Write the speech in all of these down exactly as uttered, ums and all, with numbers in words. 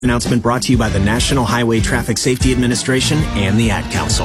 Announcement brought to you by the National Highway Traffic Safety Administration and the Ad Council.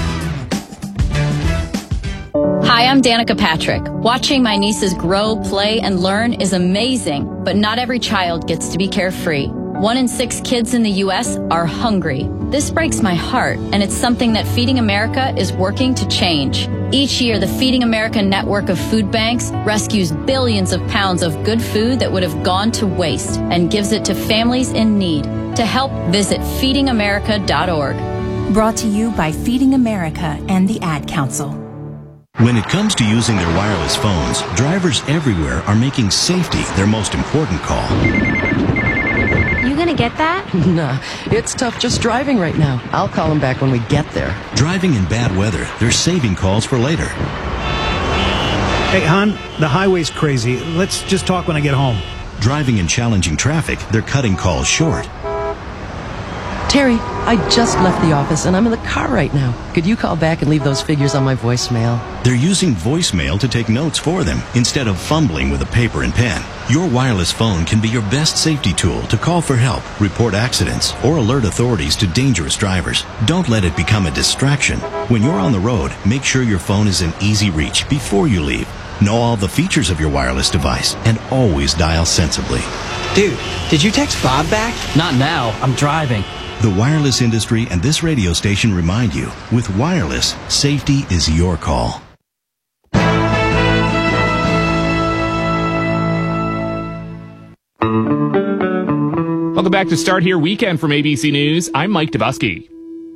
Hi, I'm Danica Patrick. Watching my nieces grow, play, and learn is amazing, but not every child gets to be carefree. One in six kids in the U S are hungry. This breaks my heart, and it's something that Feeding America is working to change. Each year, the Feeding America network of food banks rescues billions of pounds of good food that would have gone to waste and gives it to families in need. To help, visit feeding america dot org. Brought to you by Feeding America and the Ad Council. When it comes to using their wireless phones, drivers everywhere are making safety their most important call. You gonna get that? Nah, it's tough just driving right now. I'll call him back when we get there. Driving in bad weather, they're saving calls for later. Hey, hon, the highway's crazy. Let's just talk when I get home. Driving in challenging traffic, they're cutting calls short. Terry, I just left the office and I'm in the car right now. Could you call back and leave those figures on my voicemail? They're using voicemail to take notes for them instead of fumbling with a paper and pen. Your wireless phone can be your best safety tool to call for help, report accidents, or alert authorities to dangerous drivers. Don't let it become a distraction. When you're on the road, make sure your phone is in easy reach before you leave. Know all the features of your wireless device and always dial sensibly. Dude, did you text Bob back? Not now. I'm driving. The wireless industry and this radio station remind you, with wireless, safety is your call. Welcome back to Start Here Weekend from A B C News. I'm Mike Dubusky.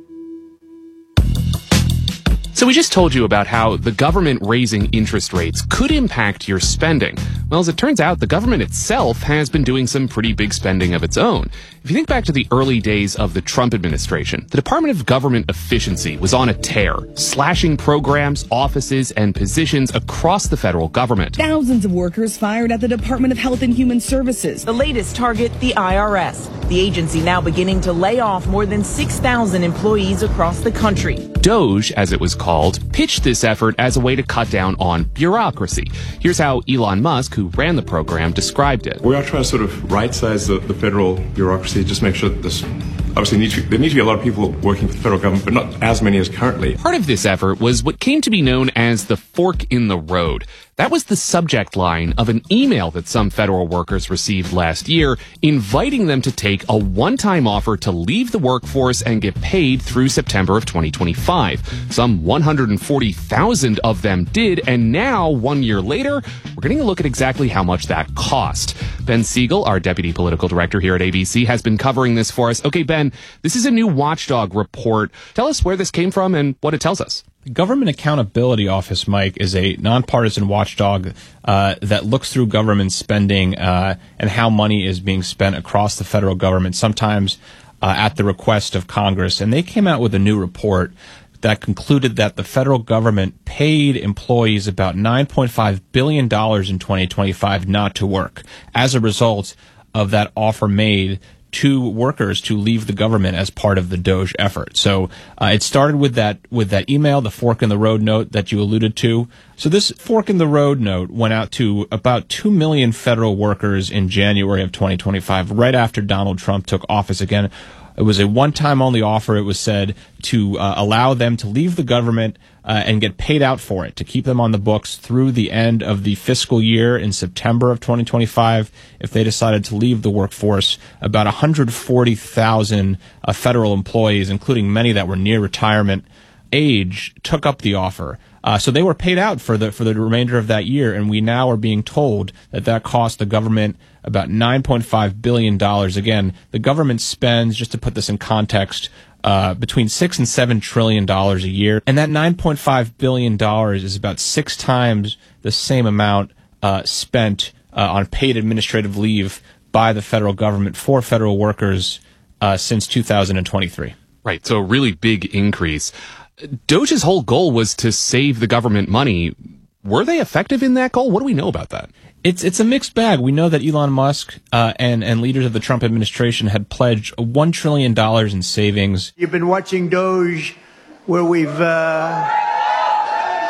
So we just told you about how the government raising interest rates could impact your spending. Well, as it turns out, the government itself has been doing some pretty big spending of its own. If you think back to the early days of the Trump administration, the Department of Government Efficiency was on a tear, slashing programs, offices, and positions across the federal government. Thousands of workers fired at the Department of Health and Human Services. The latest target, the I R S. The agency now beginning to lay off more than six thousand employees across the country. DOGE, as it was called, pitched this effort as a way to cut down on bureaucracy. Here's how Elon Musk, who ran the program, described it. We are trying to sort of right-size the, the federal bureaucracy, just make sure that this obviously needs to, there need to be a lot of people working for the federal government, but not as many as currently. Part of this effort was what came to be known as the fork in the road. That was the subject line of an email that some federal workers received last year, inviting them to take a one-time offer to leave the workforce and get paid through September of twenty twenty-five. Some one hundred forty thousand of them did, and now, one year later, we're getting a look at exactly how much that cost. Ben Siegel, our deputy political director here at A B C, has been covering this for us. Okay, Ben, this is a new watchdog report. Tell us where this came from and what it tells us. The Government Accountability Office, Mike, is a nonpartisan watchdog uh, that looks through government spending uh, and how money is being spent across the federal government, sometimes uh, at the request of Congress. And they came out with a new report that concluded that the federal government paid employees about nine point five billion dollars in twenty twenty-five not to work as a result of that offer made to workers to leave the government as part of the DOGE effort. So uh, it started with that with that email, the fork in the road note that you alluded to. So this fork in the road note went out to about two million federal workers in January of twenty twenty-five, right after Donald Trump took office again. It was a one-time only offer, it was said, to uh, allow them to leave the government uh, and get paid out for it, to keep them on the books through the end of the fiscal year in September of twenty twenty-five. If they decided to leave the workforce, about one hundred forty thousand uh, federal employees, including many that were near retirement age, took up the offer. Uh, so they were paid out for the for the remainder of that year, and we now are being told that that cost the government about nine point five billion dollars. Again, the government spends, just to put this in context, uh, between six and seven trillion dollars a year, and that nine point five billion dollars is about six times the same amount uh, spent uh, on paid administrative leave by the federal government for federal workers uh, since two thousand twenty-three. Right, so a really big increase. DOGE's whole goal was to save the government money. Were they effective in that goal? What do we know about that? It's it's a mixed bag. We know that Elon Musk uh, and, and leaders of the Trump administration had pledged one trillion dollars in savings. You've been watching DOGE, where we've uh,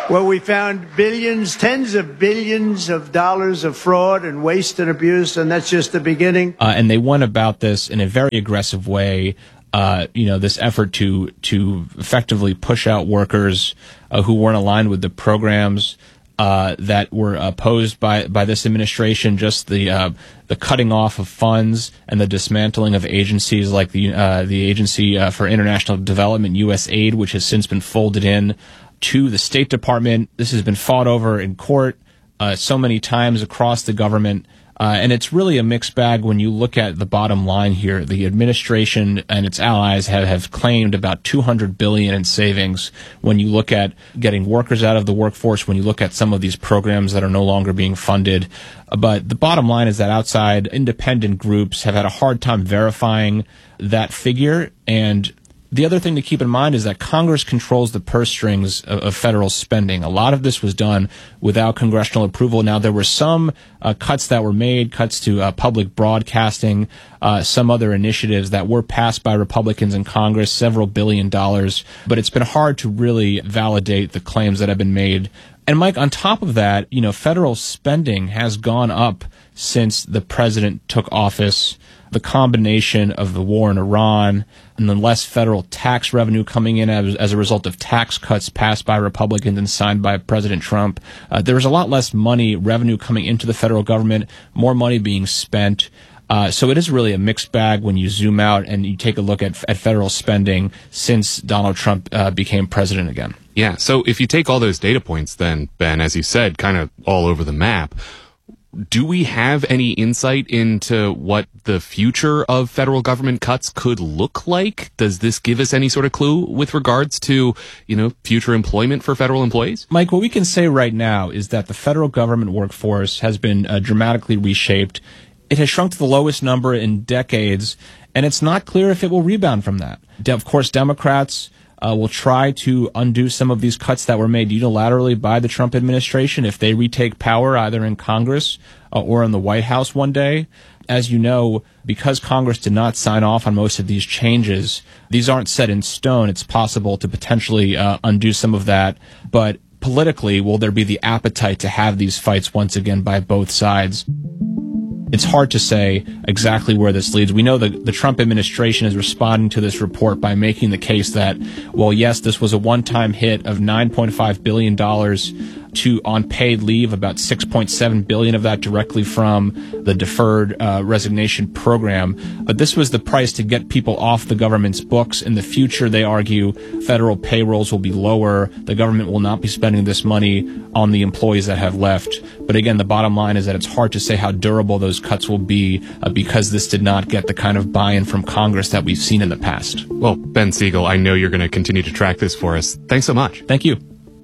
Well, we found billions, tens of billions of dollars of fraud and waste and abuse, and that's just the beginning. Uh, and they went about this in a very aggressive way. Uh, you know, this effort to to effectively push out workers uh, who weren't aligned with the programs uh, that were opposed by by this administration. Just the uh, the cutting off of funds and the dismantling of agencies like the uh, the Agency uh, for International Development, U S A I D, which has since been folded in to the State Department. This has been fought over in court uh, so many times across the government. Uh, and it's really a mixed bag when you look at the bottom line here. The administration and its allies have, have claimed about two hundred billion dollars in savings when you look at getting workers out of the workforce, when you look at some of these programs that are no longer being funded. But the bottom line is that outside independent groups have had a hard time verifying that figure. And the other thing to keep in mind is that Congress controls the purse strings of, of federal spending. A lot of this was done without congressional approval. Now, there were some uh, cuts that were made, cuts to uh, public broadcasting, uh, some other initiatives that were passed by Republicans in Congress, several billion dollars. But it's been hard to really validate the claims that have been made. And, Mike, on top of that, you know, federal spending has gone up since the president took office. The combination of the war in Iran and the less federal tax revenue coming in as, as a result of tax cuts passed by Republicans and signed by President Trump. Uh, there was a lot less money, revenue coming into the federal government, more money being spent. Uh, so it is really a mixed bag when you zoom out and you take a look at, at federal spending since Donald Trump uh, became president again. Yeah, so if you take all those data points then, Ben, as you said, kind of all over the map, do we have any insight into what the future of federal government cuts could look like? Does this give us any sort of clue with regards to, you know, future employment for federal employees? Mike, what we can say right now is that the federal government workforce has been uh, dramatically reshaped. It has shrunk to the lowest number in decades, and it's not clear if it will rebound from that. De- of course, Democrats Uh, will try to undo some of these cuts that were made unilaterally by the Trump administration if they retake power either in Congress uh, or in the White House one day. As you know, because Congress did not sign off on most of these changes, these aren't set in stone. It's possible to potentially uh, undo some of that. But politically, will there be the appetite to have these fights once again by both sides? It's hard to say exactly where this leads. We know that the Trump administration is responding to this report by making the case that, well, yes, this was a one-time hit of nine point five billion dollars to on paid leave, about six point seven billion dollars of that directly from the deferred uh, resignation program. But this was the price to get people off the government's books. In the future, they argue, federal payrolls will be lower. The government will not be spending this money on the employees that have left. But again, the bottom line is that it's hard to say how durable those cuts will be uh, because this did not get the kind of buy-in from Congress that we've seen in the past. Well, Ben Siegel, I know you're going to continue to track this for us. Thanks so much. Thank you.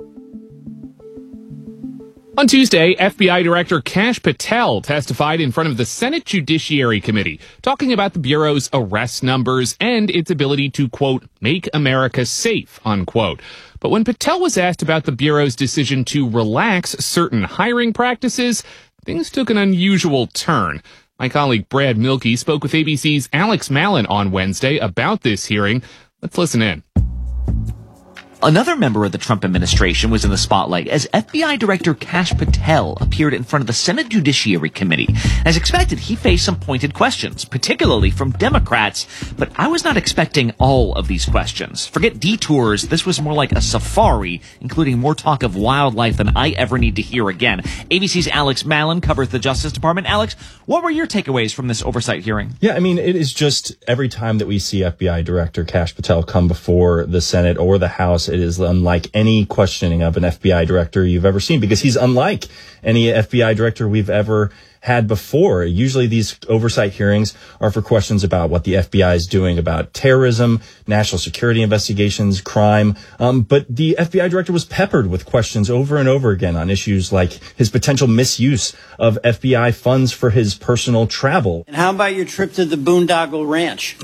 On Tuesday, F B I Director Kash Patel testified in front of the Senate Judiciary Committee, talking about the Bureau's arrest numbers and its ability to, quote, make America safe, unquote. But when Patel was asked about the Bureau's decision to relax certain hiring practices, things took an unusual turn. My colleague Brad Milkey spoke with A B C's Alex Malin on Wednesday about this hearing. Let's listen in. Another member of the Trump administration was in the spotlight as F B I Director Kash Patel appeared in front of the Senate Judiciary Committee. As expected, he faced some pointed questions, particularly from Democrats, but I was not expecting all of these questions. Forget detours, this was more like a safari, including more talk of wildlife than I ever need to hear again. A B C's Alex Malin covers the Justice Department. Alex, what were your takeaways from this oversight hearing? Yeah, I mean, it is just every time that we see F B I Director Kash Patel come before the Senate or the House, it is unlike any questioning of an F B I director you've ever seen, because he's unlike any F B I director we've ever had before. Usually these oversight hearings are for questions about what the F B I is doing about terrorism, national security investigations, crime. Um, but the F B I director was peppered with questions over and over again on issues like his potential misuse of F B I funds for his personal travel. And how about your trip to the Boondoggle Ranch?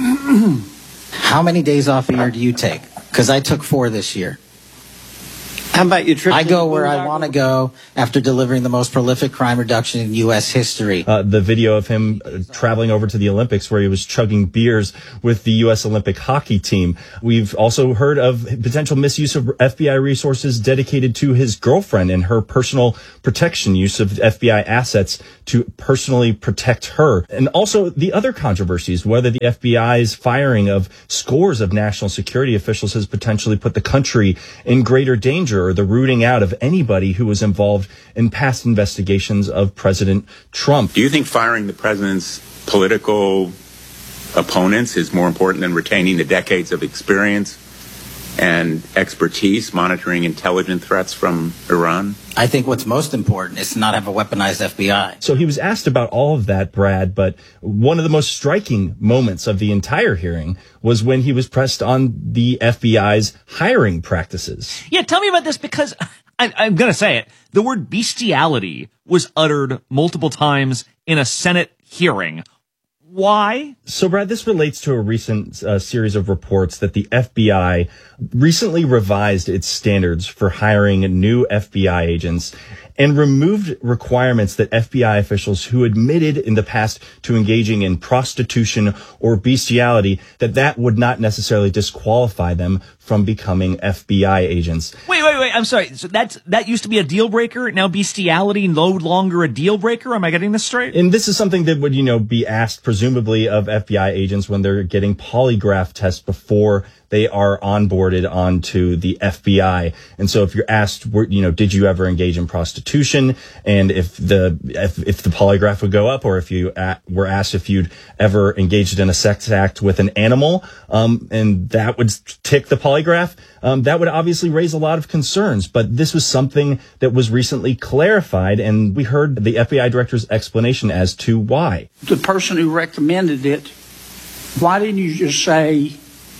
How many days off a year do you take? Because I took four this year. How about your trip? I to go the where I boondoggle? want to go after delivering the most prolific crime reduction in U S history. Uh, the video of him uh, traveling over to the Olympics where he was chugging beers with the U S Olympic hockey team. We've also heard of potential misuse of F B I resources dedicated to his girlfriend and her personal protection, use of F B I assets to personally protect her. And also the other controversies, whether the F B I's firing of scores of national security officials has potentially put the country in greater danger, or the rooting out of anybody who was involved in past investigations of President Trump. Do you think firing the president's political opponents is more important than retaining the decades of experience and expertise monitoring intelligence threats from Iran? I think what's most important is to not have a weaponized F B I. So he was asked about all of that, Brad, but one of the most striking moments of the entire hearing was when he was pressed on the F B I's hiring practices. Yeah, tell me about this, because I, I'm going to say it. The word bestiality was uttered multiple times in a Senate hearing. Why? So, Brad, this relates to a recent uh, series of reports that the F B I recently revised its standards for hiring new F B I agents and removed requirements that F B I officials who admitted in the past to engaging in prostitution or bestiality, that that would not necessarily disqualify them from becoming F B I agents. Wait, wait, wait. I'm sorry. So that's, that used to be a deal breaker. Now bestiality no longer a deal breaker. Am I getting this straight? And this is something that would, you know, be asked presumably of F B I agents when they're getting polygraph tests before they are onboarded onto the F B I. And so if you're asked, you know, did you ever engage in prostitution? And if the, if, if the polygraph would go up, or if you a- were asked if you'd ever engaged in a sex act with an animal, um, and that would tick the polygraph, um, that would obviously raise a lot of concerns. But this was something that was recently clarified, and we heard the F B I director's explanation as to why. The person who recommended it, why didn't you just say,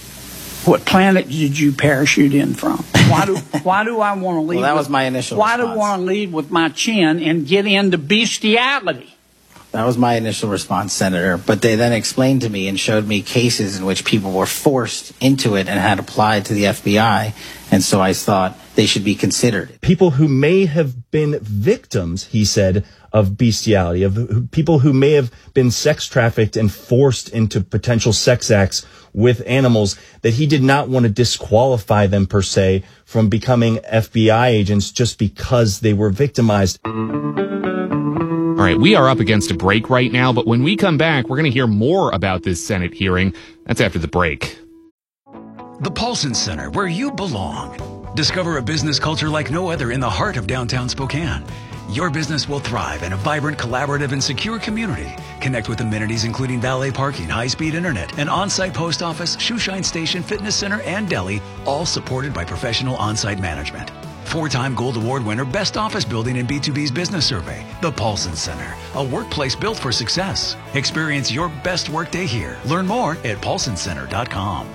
what planet did you parachute in from? Why do why do I want to lead? Well, that with, was my initial Why response. do I want to lead with my chin and get into bestiality? That was my initial response, Senator. But they then explained to me and showed me cases in which people were forced into it and had applied to the F B I. And so I thought they should be considered. People who may have been victims, he said, of bestiality, of people who may have been sex trafficked and forced into potential sex acts with animals, that he did not want to disqualify them per se from becoming F B I agents just because they were victimized. All right, we are up against a break right now, but when we come back, we're going to hear more about this Senate hearing. That's after the break. The Paulson Center, where you belong. Discover a business culture like no other in the heart of downtown Spokane. Your business will thrive in a vibrant, collaborative, and secure community. Connect with amenities including valet parking, high-speed internet, an on-site post office, shoeshine station, fitness center, and deli, all supported by professional on-site management. Four-time Gold Award winner, Best Office Building in B two B's Business Survey. The Paulson Center, a workplace built for success. Experience your best workday here. Learn more at paulson center dot com.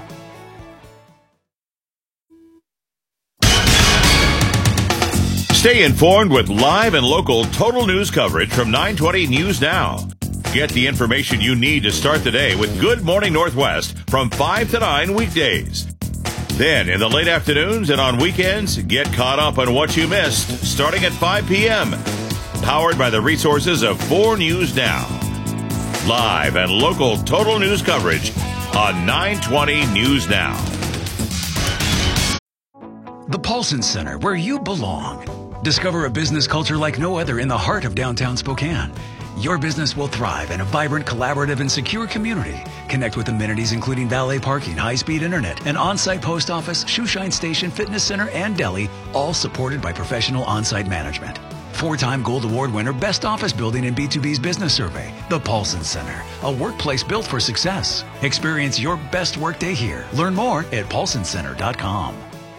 Stay informed with live and local total news coverage from nine twenty News Now. Get the information you need to start the day with Good Morning Northwest from five to nine weekdays. Then, in the late afternoons and on weekends, get caught up on what you missed starting at five p.m. Powered by the resources of four News Now. Live and local total news coverage on nine twenty News Now. The Paulson Center, where you belong. Discover a business culture like no other in the heart of downtown Spokane. Your business will thrive in a vibrant, collaborative, and secure community. Connect with amenities including valet parking, high-speed internet, an on-site post office, shoeshine station, fitness center, and deli, all supported by professional on-site management. Four-time Gold Award winner, Best Office Building in B two B's Business Survey. The Paulson Center, a workplace built for success. Experience your best workday here. Learn more at paulson center dot com.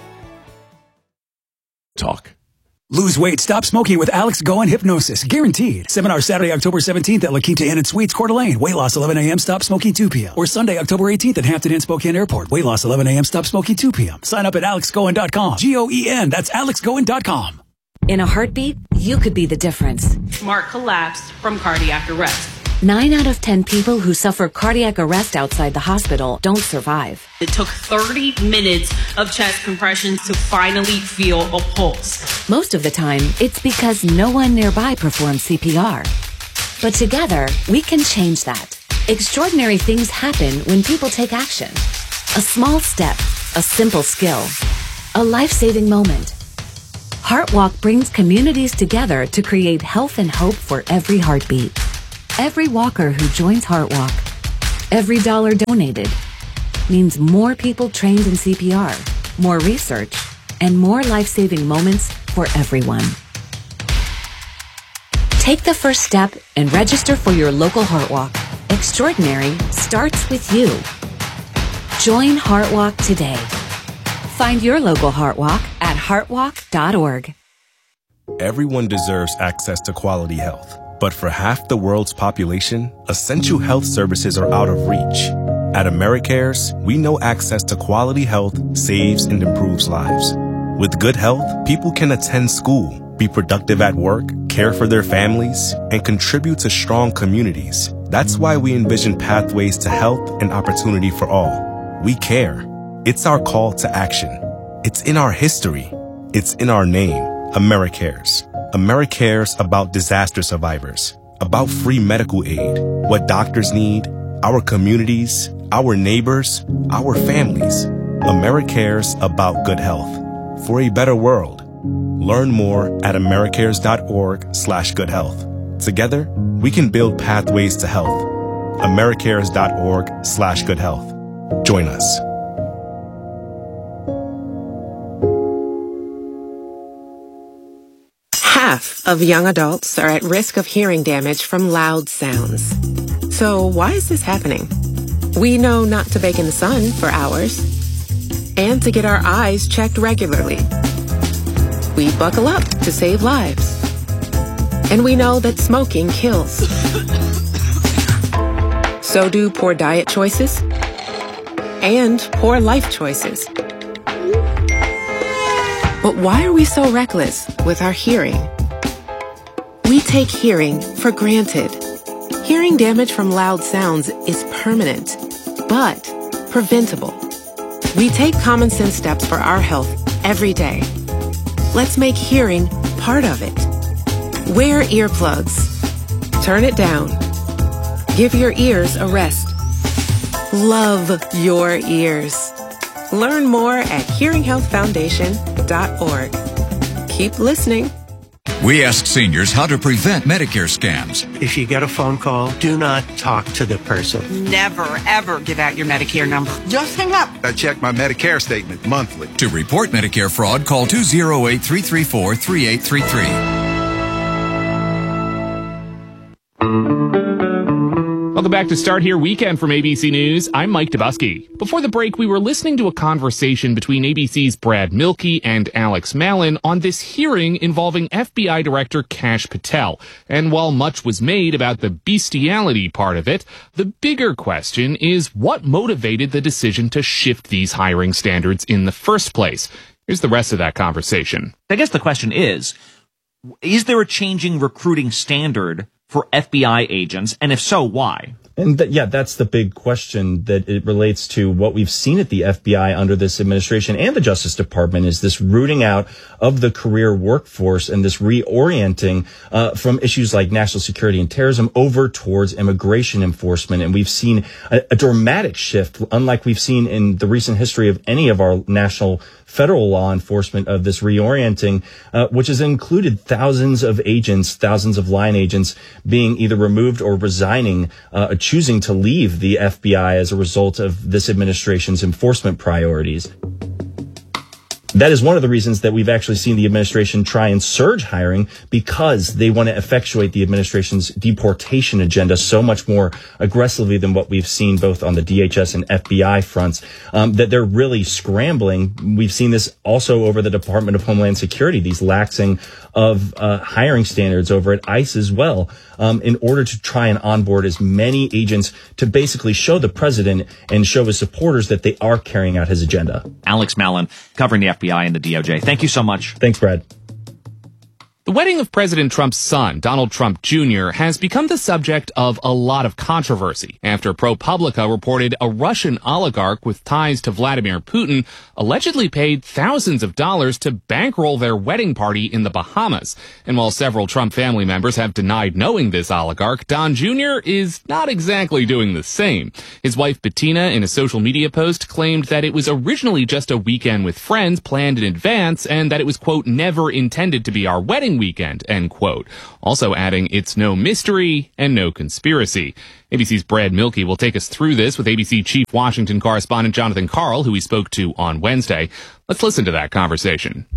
Talk. Lose weight, stop smoking with Alex Goen Hypnosis. Guaranteed. Seminar Saturday, October seventeenth at La Quinta Inn and Suites, Coeur d'Alene. Weight loss eleven a.m., stop smoking two p.m. Or Sunday, October eighteenth at Hampton Inn Spokane Airport. Weight loss eleven a.m., stop smoking two p.m. Sign up at alex goen dot com. G O E N. That's alex goen dot com. In a heartbeat, you could be the difference. Mark collapsed from cardiac arrest. Nine out of ten people who suffer cardiac arrest outside the hospital don't survive. It took thirty minutes of chest compressions to finally feel a pulse. Most of the time, it's because no one nearby performs C P R. But together, we can change that. Extraordinary things happen when people take action. A small step, a simple skill, a life-saving moment. HeartWalk brings communities together to create health and hope for every heartbeat. Every walker who joins HeartWalk, every dollar donated, means more people trained in C P R, more research, and more life-saving moments for everyone. Take the first step and register for your local HeartWalk. Extraordinary starts with you. Join HeartWalk today. Find your local HeartWalk at heartwalk dot org. Everyone deserves access to quality health. But for half the world's population, essential health services are out of reach. At AmeriCares, we know access to quality health saves and improves lives. With good health, people can attend school, be productive at work, care for their families, and contribute to strong communities. That's why we envision pathways to health and opportunity for all. We care. It's our call to action. It's in our history. It's in our name, AmeriCares. AmeriCares about disaster survivors, about free medical aid, what doctors need, our communities, our neighbors, our families. AmeriCares about good health for a better world. Learn more at americares.org slash good health. Together, we can build pathways to health. americares.org slash good health. Join us. Half of young adults are at risk of hearing damage from loud sounds. So why is this happening? We know not to bake in the sun for hours and to get our eyes checked regularly. We buckle up to save lives. And we know that smoking kills. So do poor diet choices and poor life choices. But why are we so reckless with our hearing? We take hearing for granted. Hearing damage from loud sounds is permanent, but preventable. We take common sense steps for our health every day. Let's make hearing part of it. Wear earplugs. Turn it down. Give your ears a rest. Love your ears. Learn more at hearing health foundation dot org. Keep listening. We ask seniors how to prevent Medicare scams. If you get a phone call, do not talk to the person. Never, ever give out your Medicare number. Just hang up. I check my Medicare statement monthly. To report Medicare fraud, call two oh eight, three three four, three eight three three. Welcome back to Start Here Weekend from A B C News. I'm Mike Dubusky. Before the break, we were listening to a conversation between A B C's Brad Mielke and Alex Malin on this hearing involving F B I Director Kash Patel. And while much was made about the bestiality part of it, the bigger question is what motivated the decision to shift these hiring standards in the first place? Here's the rest of that conversation. I guess the question is, is there a changing recruiting standard for F B I agents? And if so, why? And th- yeah, that's the big question that it relates to what we've seen at the F B I under this administration and the Justice Department is this rooting out of the career workforce and this reorienting uh, from issues like national security and terrorism over towards immigration enforcement. And we've seen a, a dramatic shift, unlike we've seen in the recent history of any of our national federal law enforcement, of this reorienting, uh, which has included thousands of agents, thousands of line agents being either removed or resigning, uh, choosing to leave the F B I as a result of this administration's enforcement priorities. That is one of the reasons that we've actually seen the administration try and surge hiring, because they want to effectuate the administration's deportation agenda so much more aggressively than what we've seen both on the D H S and F B I fronts, um, that they're really scrambling. We've seen this also over the Department of Homeland Security, these laxing of uh, hiring standards over at ICE as well, um, in order to try and onboard as many agents to basically show the president and show his supporters that they are carrying out his agenda. Alex Malin, covering the F B I and the D O J. Thank you so much. Thanks, Brad. The wedding of President Trump's son, Donald Trump Junior, has become the subject of a lot of controversy after ProPublica reported a Russian oligarch with ties to Vladimir Putin allegedly paid thousands of dollars to bankroll their wedding party in the Bahamas. And while several Trump family members have denied knowing this oligarch, Don Junior is not exactly doing the same. His wife Bettina, in a social media post, claimed that it was originally just a weekend with friends planned in advance and that it was, quote, never intended to be our wedding weekend, end quote. Also adding, it's no mystery and no conspiracy. A B C's Brad Milkey will take us through this with A B C Chief Washington Correspondent Jonathan Karl, who we spoke to on Wednesday. Let's listen to that conversation.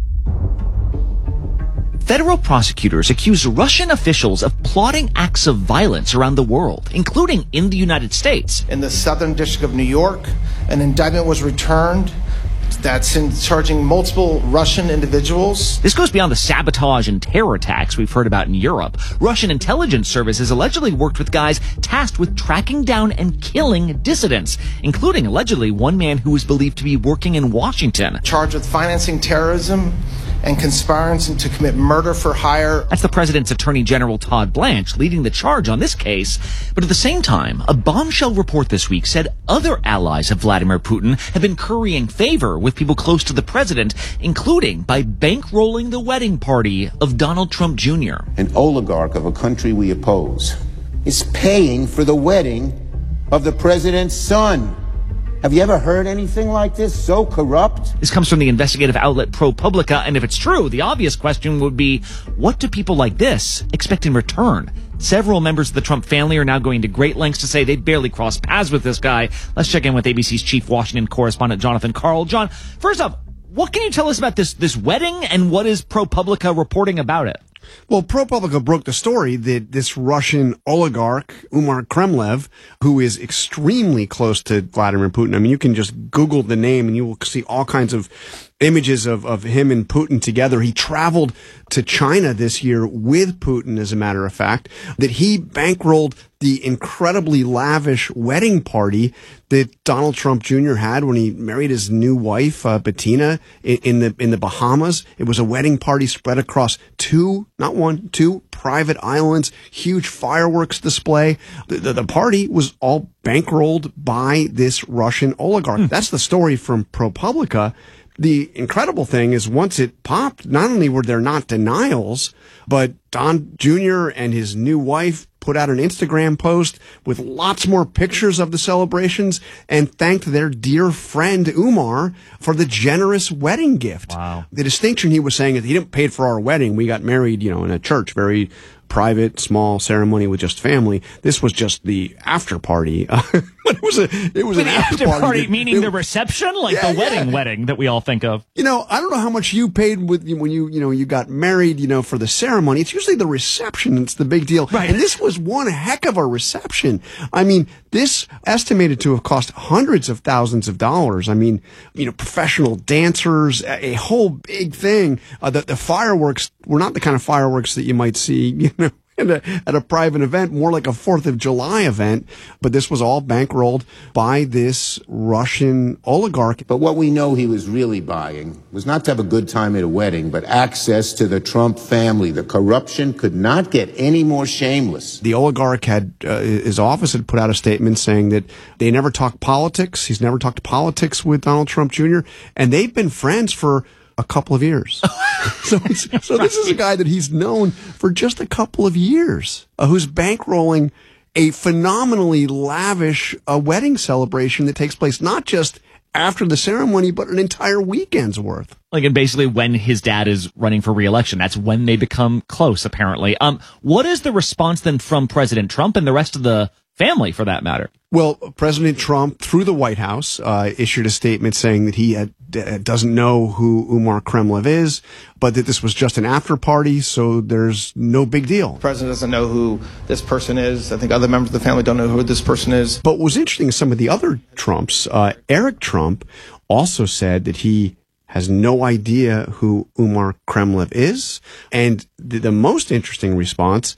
Federal prosecutors accuse Russian officials of plotting acts of violence around the world, including in the United States. In the Southern District of New York, an indictment was returned that's in charging multiple Russian individuals. This goes beyond the sabotage and terror attacks we've heard about in Europe. Russian intelligence services allegedly worked with guys tasked with tracking down and killing dissidents, including allegedly one man who was believed to be working in Washington. Charged with financing terrorism and conspiring to commit murder for hire. That's the president's attorney general, Todd Blanche, leading the charge on this case. But at the same time, a bombshell report this week said other allies of Vladimir Putin have been currying favor with people close to the president, including by bankrolling the wedding party of Donald Trump Junior An oligarch of a country we oppose is paying for the wedding of the president's son. Have you ever heard anything like this? So corrupt? This comes from the investigative outlet ProPublica, and if it's true, the obvious question would be, what do people like this expect in return? Several members of the Trump family are now going to great lengths to say they barely crossed paths with this guy. Let's check in with A B C's Chief Washington Correspondent Jonathan Karl. John, first off, what can you tell us about this, this wedding, and what is ProPublica reporting about it? Well, ProPublica broke the story that this Russian oligarch, Umar Kremlev, who is extremely close to Vladimir Putin. I mean, you can just Google the name and you will see all kinds of images of, of him and Putin together. He traveled to China this year with Putin, as a matter of fact, that he bankrolled the incredibly lavish wedding party that Donald Trump Junior had when he married his new wife, uh, Bettina, in, in the in the Bahamas. It was a wedding party spread across two, not one, two private islands, huge fireworks display. The, the, the party was all bankrolled by this Russian oligarch. Mm. That's the story from ProPublica. The incredible thing is once it popped, not only were there not denials, but Don Junior and his new wife put out an Instagram post with lots more pictures of the celebrations and thanked their dear friend Umar for the generous wedding gift. Wow. The distinction he was saying is he didn't pay for our wedding. We got married, you know, in a church, very private, small ceremony with just family. This was just the after party. but it was a, it was Wait, an the after, after party. party, It- meaning it- the reception, like Yeah, the wedding yeah. wedding that we all think of. You know, I don't know how much you paid with when you, you know, you got married, you know, for the ceremony. It's usually the reception that's the big deal. Right. And this was one heck of a reception. I mean, this estimated to have cost hundreds of thousands of dollars. I mean, you know, professional dancers, a, a whole big thing. Uh, the, the fireworks were not the kind of fireworks that you might see, you know, At a, at a private event, more like a fourth of July event, but this was all bankrolled by this Russian oligarch. But what we know he was really buying was not to have a good time at a wedding, but access to the Trump family. The corruption could not get any more shameless. The oligarch had, uh, his office had put out a statement saying that they never talked politics. He's never talked politics with Donald Trump Junior, and they've been friends for a couple of years. so it's, so this is a guy that he's known for just a couple of years, uh, who's bankrolling a phenomenally lavish uh, wedding celebration that takes place not just after the ceremony, but an entire weekend's worth. Like, and basically when his dad is running for re-election, that's when they become close, apparently. Um, what is the response then from President Trump and the rest of the family, for that matter? Well, President Trump, through the White House, uh, issued a statement saying that he had, uh, doesn't know who Umar Kremlev is, but that this was just an after party, so there's no big deal. The president doesn't know who this person is. I think other members of the family don't know who this person is. But what was interesting is some of the other Trumps, uh, Eric Trump also said that he has no idea who Umar Kremlev is. And the, the most interesting response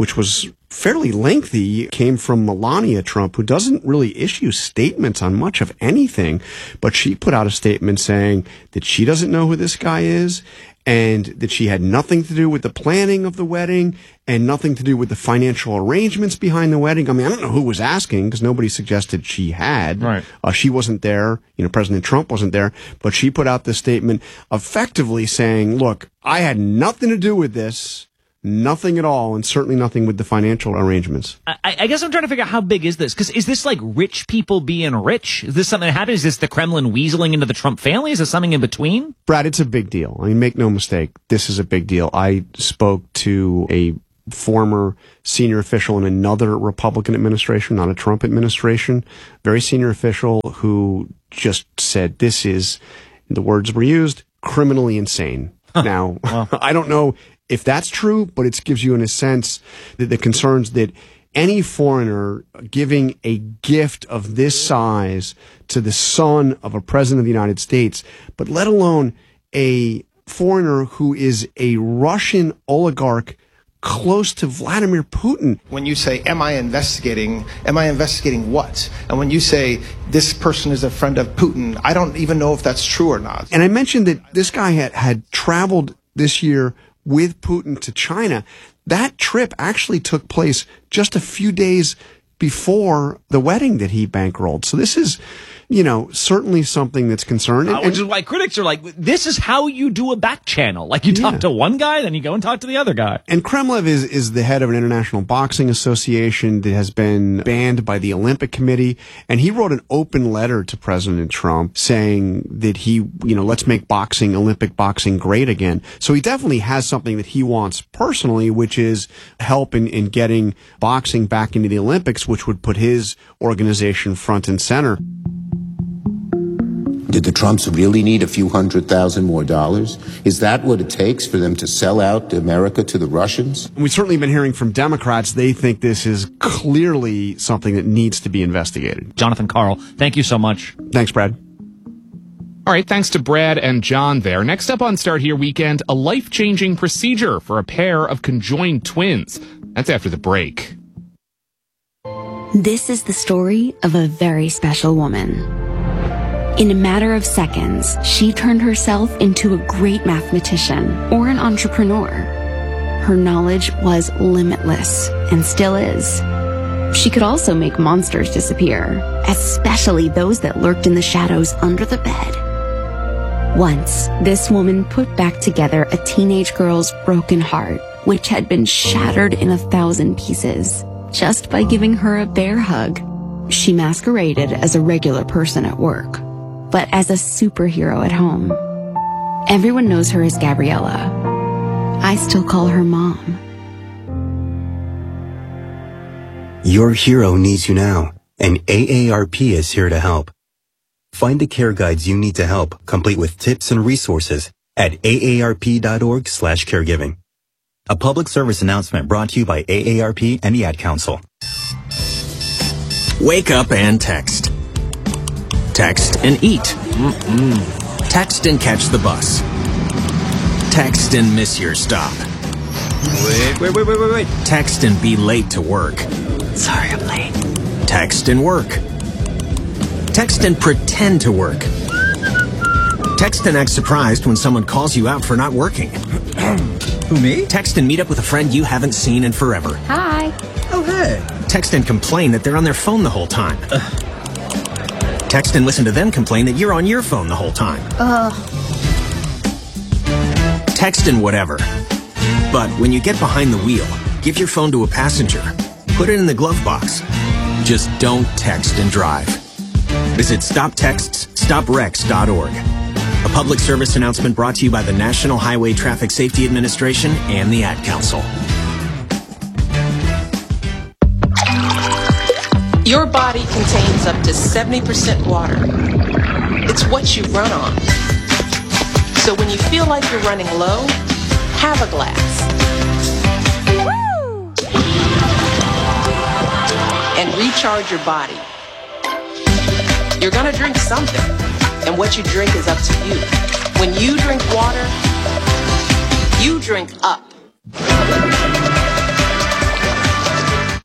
which was fairly lengthy, came from Melania Trump, who doesn't really issue statements on much of anything, but she put out a statement saying that she doesn't know who this guy is, and that she had nothing to do with the planning of the wedding and nothing to do with the financial arrangements behind the wedding. I mean, I don't know who was asking, because nobody suggested she had. Right. Uh, she wasn't there. You know, President Trump wasn't there. But she put out this statement effectively saying, look, I had nothing to do with this. Nothing at all, and certainly nothing with the financial arrangements. I, I guess I'm trying to figure out how big is this? Because is this like rich people being rich? Is this something that happened? Is this the Kremlin weaseling into the Trump family? Is this something in between? Brad, it's a big deal. I mean, make no mistake, this is a big deal. I spoke to a former senior official in another Republican administration, not a Trump administration, very senior official who just said this is, the words were used, criminally insane. Huh. Now, well. I don't know if that's true, but it gives you in a sense that the concerns that any foreigner giving a gift of this size to the son of a president of the United States, but let alone a foreigner who is a Russian oligarch close to Vladimir Putin. When you say, am I investigating, am I investigating what? And when you say, this person is a friend of Putin, I don't even know if that's true or not. And I mentioned that this guy had, had traveled this year with Putin to China. That trip actually took place just a few days before the wedding that he bankrolled. So this is, you know, certainly something that's concerned. Uh, which is why critics are like, this is how you do a back channel. Like you yeah. talk to one guy, then you go and talk to the other guy. And Kremlev is, is the head of an international boxing association that has been banned by the Olympic Committee. And he wrote an open letter to President Trump saying that he, you know, let's make boxing, Olympic boxing great again. So he definitely has something that he wants personally, which is help in, in getting boxing back into the Olympics, which would put his organization front and center. Did the Trumps really need a few hundred thousand more dollars? Is that what it takes for them to sell out America to the Russians? We've certainly been hearing from Democrats. They think this is clearly something that needs to be investigated. Jonathan Karl, thank you so much. Thanks, Brad. All right, thanks to Brad and John there. Next up on Start Here Weekend, a life-changing procedure for a pair of conjoined twins. That's after the break. This is the story of a very special woman. In a matter of seconds, she turned herself into a great mathematician or an entrepreneur. Her knowledge was limitless and still is. She could also make monsters disappear, especially those that lurked in the shadows under the bed. Once, this woman put back together a teenage girl's broken heart, which had been shattered in a thousand pieces, just by giving her a bear hug. She masqueraded as a regular person at work, but as a superhero at home. Everyone knows her as Gabriella. I still call her Mom. Your hero needs you now, and A A R P is here to help. Find the care guides you need to help, complete with tips and resources at A A R P dot org slash caregiving. A public service announcement brought to you by A A R P and the Ad Council. Wake up and text. Text and eat. Mm-mm. Text and catch the bus. Text and miss your stop. Wait, wait, wait, wait, wait, wait. Text and be late to work. Sorry, I'm late. Text and work. Text and pretend to work. Text and act surprised when someone calls you out for not working. Who, me? Text and meet up with a friend you haven't seen in forever. Hi. Oh, hey. Text and complain that they're on their phone the whole time. Ugh. Text and listen to them complain that you're on your phone the whole time. Ugh. Text and whatever. But when you get behind the wheel, give your phone to a passenger. Put it in the glove box. Just don't text and drive. Visit stop texts stop wrecks dot org. A public service announcement brought to you by the National Highway Traffic Safety Administration and the Ad Council. Your body contains up to seventy percent water. It's what you run on. So when you feel like you're running low, have a glass. Woo! And recharge your body. You're gonna drink something, and what you drink is up to you. When you drink water, you drink up.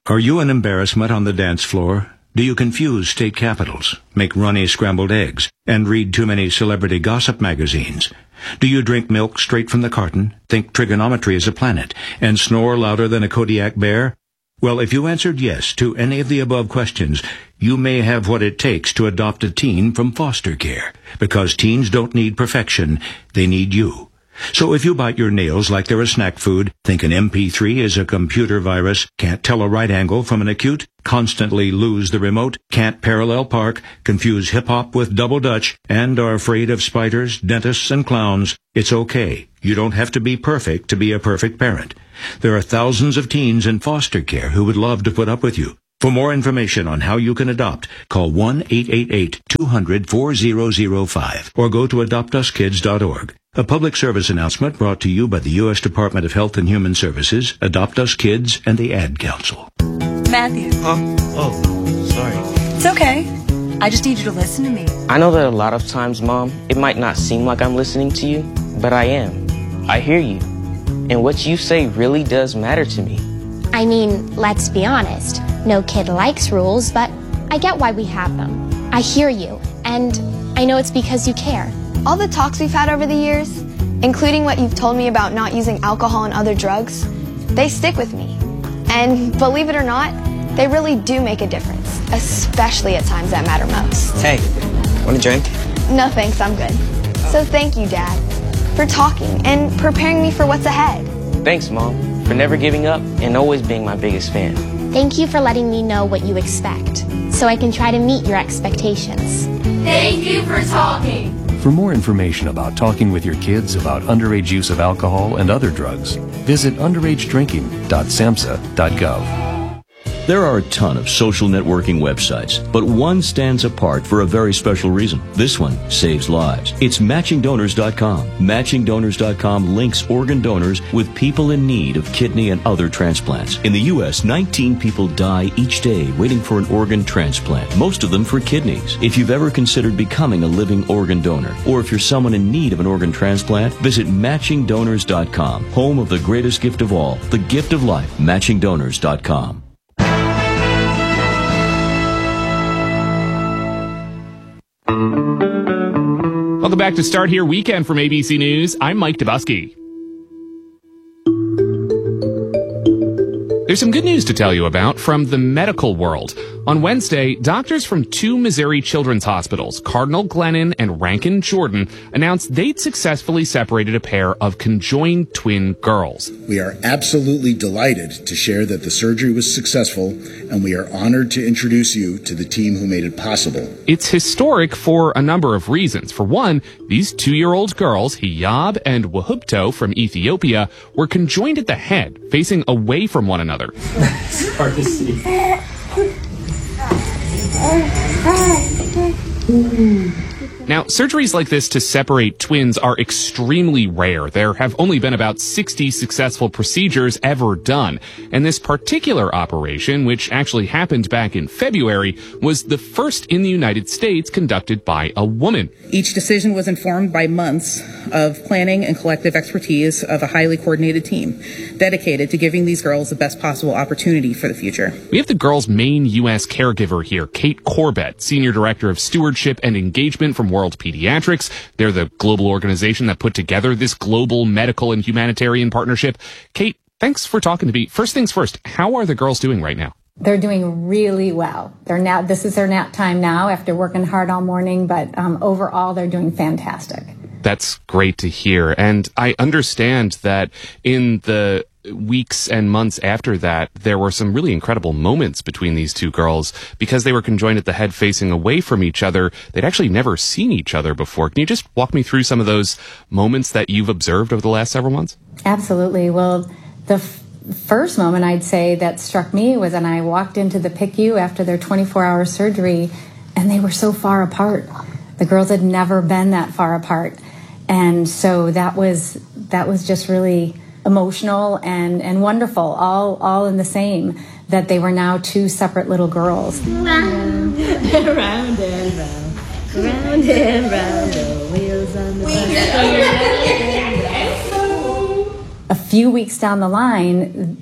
Are you an embarrassment on the dance floor? Do you confuse state capitals, make runny scrambled eggs, and read too many celebrity gossip magazines? Do you drink milk straight from the carton, think trigonometry is a planet, and snore louder than a Kodiak bear? Well, if you answered yes to any of the above questions, you may have what it takes to adopt a teen from foster care, because teens don't need perfection, they need you. So if you bite your nails like they're a snack food, think an M P three is a computer virus, can't tell a right angle from an acute, constantly lose the remote, can't parallel park, confuse hip-hop with double dutch, and are afraid of spiders, dentists, and clowns, it's okay. You don't have to be perfect to be a perfect parent. There are thousands of teens in foster care who would love to put up with you. For more information on how you can adopt, call one eight eight eight, two hundred, four zero zero five or go to adopt us kids dot org. A public service announcement brought to you by the U S Department of Health and Human Services, Adopt Us Kids, and the Ad Council. Matthew. Huh? Oh, sorry. It's okay. I just need you to listen to me. I know that a lot of times, Mom, it might not seem like I'm listening to you, but I am. I hear you. And what you say really does matter to me. I mean, let's be honest. No kid likes rules, but I get why we have them. I hear you, and I know it's because you care. All the talks we've had over the years, including what you've told me about not using alcohol and other drugs, they stick with me. And believe it or not, they really do make a difference, especially at times that matter most. Hey, want a drink? No thanks, I'm good. So thank you, Dad, for talking and preparing me for what's ahead. Thanks, Mom, for never giving up and always being my biggest fan. Thank you for letting me know what you expect, so I can try to meet your expectations. Thank you for talking. For more information about talking with your kids about underage use of alcohol and other drugs, visit underage drinking dot samhsa dot gov. There are a ton of social networking websites, but one stands apart for a very special reason. This one saves lives. It's matching donors dot com. matching donors dot com links organ donors with people in need of kidney and other transplants. In the U S, nineteen people die each day waiting for an organ transplant, most of them for kidneys. If you've ever considered becoming a living organ donor, or if you're someone in need of an organ transplant, visit matching donors dot com, home of the greatest gift of all, the gift of life, matching donors dot com. Welcome back to Start Here Weekend from A B C News. I'm Mike Dubusky. There's some good news to tell you about from the medical world. On Wednesday, doctors from two Missouri children's hospitals, Cardinal Glennon and Rankin Jordan, announced they'd successfully separated a pair of conjoined twin girls. We are absolutely delighted to share that the surgery was successful, and we are honored to introduce you to the team who made it possible. It's historic for a number of reasons. For one, these two-year-old girls, Hiyab and Wahubto from Ethiopia, were conjoined at the head, facing away from one another. It's hard to see. Now, surgeries like this to separate twins are extremely rare. There have only been about sixty successful procedures ever done. And this particular operation, which actually happened back in February, was the first in the United States conducted by a woman. Each decision was informed by months of planning and collective expertise of a highly coordinated team dedicated to giving these girls the best possible opportunity for the future. We have the girls' main U S caregiver here, Kate Corbett, Senior Director of Stewardship and Engagement from World Pediatrics. They're the global organization that put together this global medical and humanitarian partnership. Kate, thanks for talking to me. First things first, how are the girls doing right now? They're doing really well. They're now, this is their nap time now after working hard all morning, but um, overall they're doing fantastic. That's great to hear. And I understand that in the weeks and months after that, there were some really incredible moments between these two girls because they were conjoined at the head facing away from each other. They'd actually never seen each other before. Can you just walk me through some of those moments that you've observed over the last several months? Absolutely. Well, the f- first moment I'd say that struck me was when I walked into the P I C U after their twenty-four hour surgery, and they were so far apart. The girls had never been that far apart. And so that was that was just really emotional and, and wonderful, all all in the same, that they were now two separate little girls. Round and round and round, round and round, the wheels on the bus. A few weeks down the line,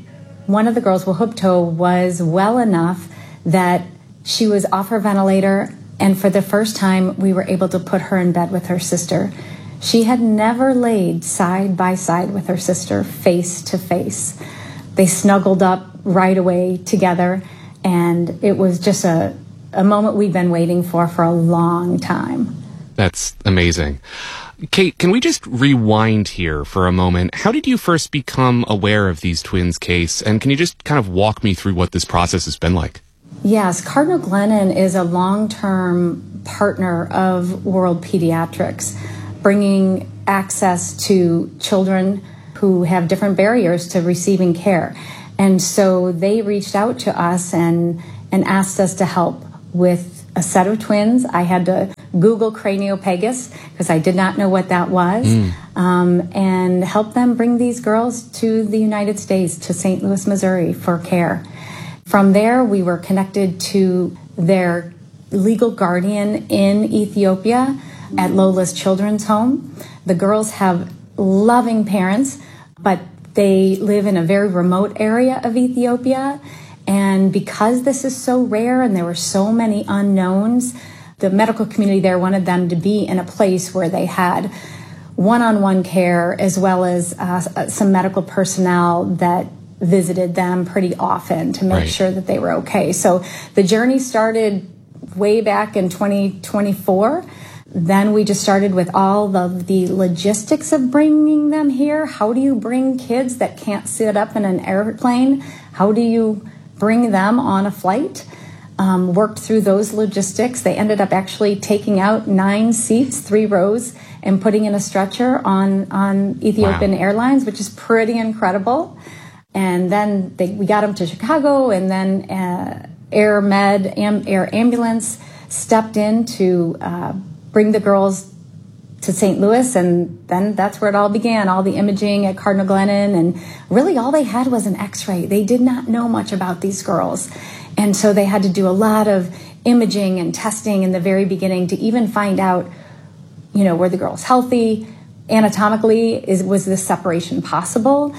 One of the girls, Wahubto, was well enough that she was off her ventilator, and for the first time, we were able to put her in bed with her sister. She had never laid side by side with her sister, face to face. They snuggled up right away together, and it was just a, a moment we've been waiting for for a long time. That's amazing. Kate, can we just rewind here for a moment? How did you first become aware of these twins' case? And can you just kind of walk me through what this process has been like? Yes, Cardinal Glennon is a long-term partner of World Pediatrics, bringing access to children who have different barriers to receiving care. And so they reached out to us and, and asked us to help with a set of twins. I had to Google craniopagus because I did not know what that was, mm. um, and help them bring these girls to the United States, to Saint Louis, Missouri, for care. From there, we were connected to their legal guardian in Ethiopia at Lola's Children's Home. The girls have loving parents, but they live in a very remote area of Ethiopia. And because this is so rare and there were so many unknowns, the medical community there wanted them to be in a place where they had one-on-one care, as well as uh, some medical personnel that visited them pretty often to make right. sure that they were okay. So the journey started way back in twenty twenty-four. Then we just started with all of the logistics of bringing them here. How do you bring kids that can't sit up in an airplane? How do you bring them on a flight? Um, worked through those logistics. They ended up actually taking out nine seats, three rows, and putting in a stretcher on, on Ethiopian wow. Airlines, which is pretty incredible. And then they, we got them to Chicago, and then uh, Air Med, Am, Air Ambulance stepped in to uh, bring the girls to Saint Louis, and then that's where it all began, all the imaging at Cardinal Glennon, and really all they had was an x-ray. They did not know much about these girls, and so they had to do a lot of imaging and testing in the very beginning to even find out, you know, were the girls healthy, anatomically, is was this separation possible?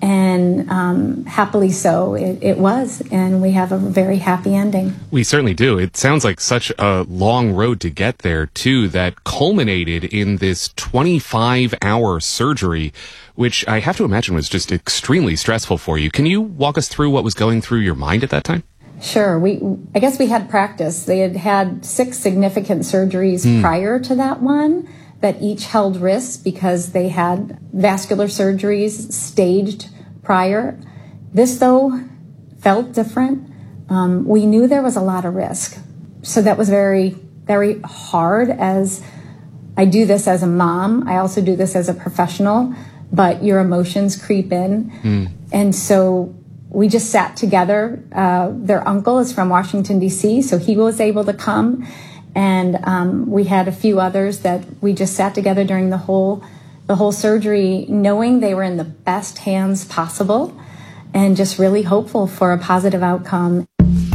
And um, happily so, it, it was, and we have a very happy ending. We certainly do. It sounds like such a long road to get there, too, that culminated in this twenty-five hour surgery, which I have to imagine was just extremely stressful for you. Can you walk us through what was going through your mind at that time? Sure. We, I guess we had practice. They had had six significant surgeries mm. prior to that one, that each held risks because they had vascular surgeries staged prior. This, though, felt different. Um, we knew there was a lot of risk. So that was very, very hard. As I do this as a mom, I also do this as a professional, but your emotions creep in. Mm. And so we just sat together. Uh, their uncle is from Washington, D C, so he was able to come. And um, we had a few others that we just sat together during the whole the whole surgery, knowing they were in the best hands possible and just really hopeful for a positive outcome.